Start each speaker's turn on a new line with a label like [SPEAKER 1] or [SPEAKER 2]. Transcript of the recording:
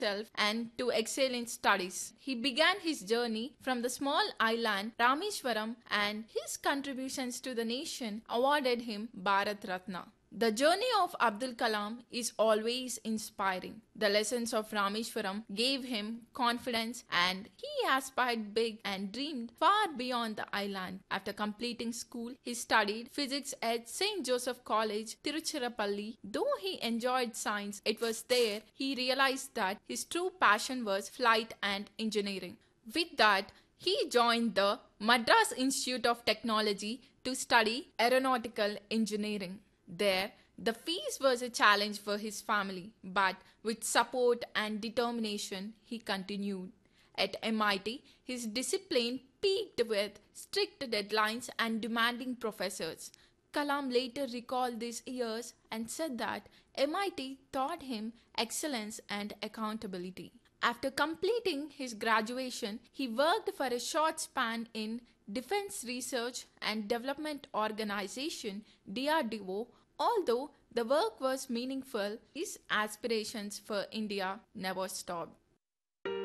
[SPEAKER 1] himself and to excel in studies. He began his journey from the small island Rameshwaram, and his contributions to the nation awarded him Bharat Ratna. The journey of Abdul Kalam is always inspiring. The lessons of Rameshwaram gave him confidence, and he aspired big and dreamed far beyond the island. After completing school, he studied physics at St. Joseph College, Tiruchirappalli. Though he enjoyed science, it was there he realized that his true passion was flight and engineering. With that, he joined the Madras Institute of Technology to study aeronautical engineering. There, the fees was a challenge for his family, but with support and determination, he continued. At MIT, his discipline peaked with strict deadlines and demanding professors. Kalam later recalled these years and said that MIT taught him excellence and accountability. After completing his graduation, he worked for a short span in Defense Research and Development Organization DRDO. Although the work was meaningful, his aspirations for India never stopped.